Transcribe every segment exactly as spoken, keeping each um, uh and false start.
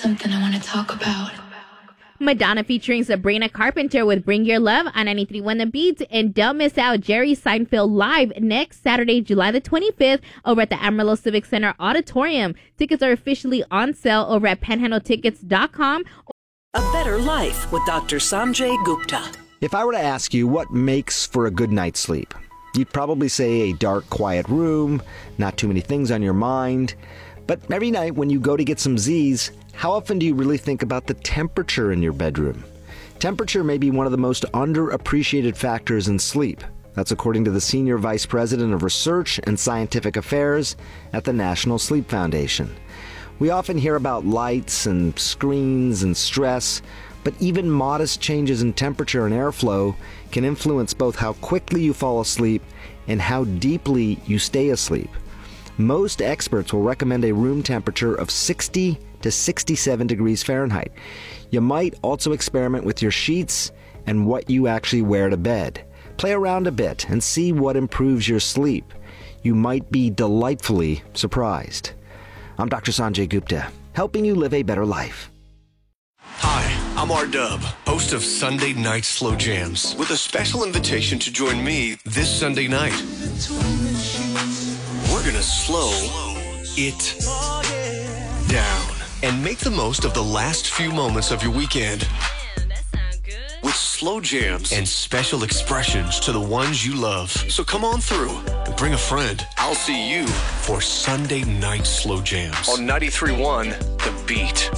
something I want to talk about. Madonna featuring Sabrina Carpenter with Bring Your Love on ninety-three point one The Beat. And don't miss out Jerry Seinfeld live next Saturday, July the twenty-fifth, over at the Amarillo Civic Center Auditorium. Tickets are officially on sale over at panhandle tickets dot com. A Better Life with Doctor Sanjay Gupta. If I were to ask you what makes for a good night's sleep, you'd probably say a dark, quiet room, not too many things on your mind. But every night when you go to get some Z's, how often do you really think about the temperature in your bedroom? Temperature may be one of the most underappreciated factors in sleep. That's according to the Senior Vice President of Research and Scientific Affairs at the National Sleep Foundation. We often hear about lights and screens and stress, but even modest changes in temperature and airflow can influence both how quickly you fall asleep and how deeply you stay asleep. Most experts will recommend a room temperature of sixty to sixty-seven degrees Fahrenheit. You might also experiment with your sheets and what you actually wear to bed. Play around a bit and see what improves your sleep. You might be delightfully surprised. I'm Doctor Sanjay Gupta, helping you live a better life. Hi, I'm R-Dub, host of Sunday Night Slow Jams, with a special invitation to join me this Sunday night. We're gonna slow it down and make the most of the last few moments of your weekend with slow jams and special expressions to the ones you love. So come on through and bring a friend. I'll see you for Sunday Night Slow Jams on ninety-three point one The Beat.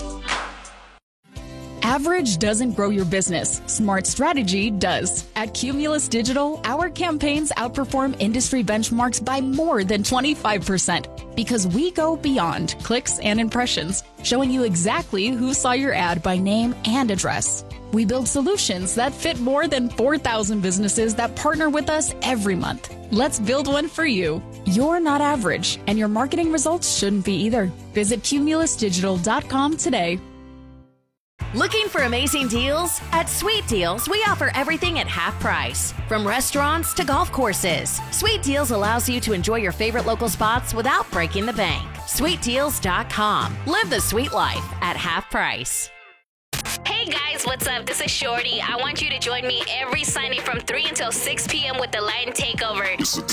Average doesn't grow your business. Smart strategy does. At Cumulus Digital, our campaigns outperform industry benchmarks by more than twenty-five percent because we go beyond clicks and impressions, showing you exactly who saw your ad by name and address. We build solutions that fit more than four thousand businesses that partner with us every month. Let's build one for you. You're not average, and your marketing results shouldn't be either. Visit cumulus digital dot com today. Looking for amazing deals? At Sweet Deals, we offer everything at half price. From restaurants to golf courses, Sweet Deals allows you to enjoy your favorite local spots without breaking the bank. sweet deals dot com. Live the sweet life at half price. Hey guys, what's up? This is Shorty. I want you to join me every Sunday from three until six p.m. with the Latin Takeover.